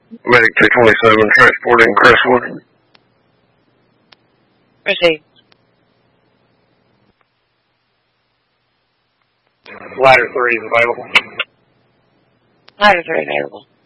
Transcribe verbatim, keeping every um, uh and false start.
Medic two twenty-seven, transporting Crestwood. Proceed. Ladder three is available. Ladder three available.